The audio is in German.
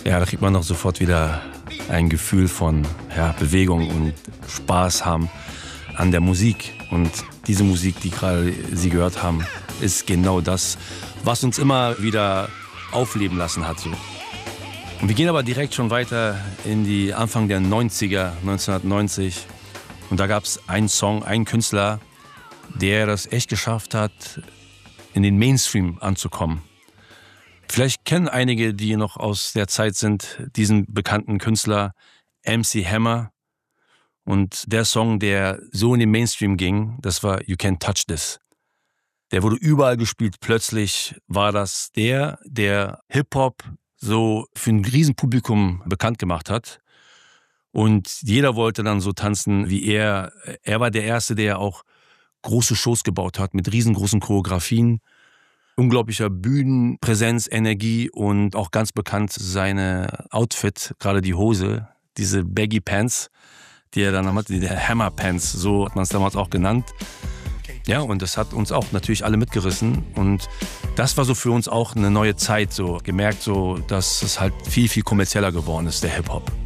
Ja, da kriegt man doch sofort wieder ein Gefühl von Bewegung und Spaß haben an der Musik. Und diese Musik, die gerade Sie gehört haben, ist genau das, was uns immer wieder aufleben lassen hat. So. Und wir gehen aber direkt schon weiter in die Anfang der 90er, 1990. Und da gab es einen Song, einen Künstler, der das echt geschafft hat, in den Mainstream anzukommen. Vielleicht kennen einige, die noch aus der Zeit sind, diesen bekannten Künstler MC Hammer. Und der Song, der so in den Mainstream ging, das war You Can't Touch This. Der wurde überall gespielt. Plötzlich war das der Hip-Hop so für ein Riesenpublikum bekannt gemacht hat. Und jeder wollte dann so tanzen wie er. Er war der Erste, der auch große Shows gebaut hat mit riesengroßen Choreografien. Unglaublicher Bühnenpräsenz, Energie und auch ganz bekannt seine Outfit, gerade die Hose, diese Baggy Pants, die er dann hatte, die Hammer Pants, so hat man es damals auch genannt. Ja, und das hat uns auch natürlich alle mitgerissen und das war so für uns auch eine neue Zeit, so gemerkt, so, dass es halt viel, viel kommerzieller geworden ist, der Hip-Hop.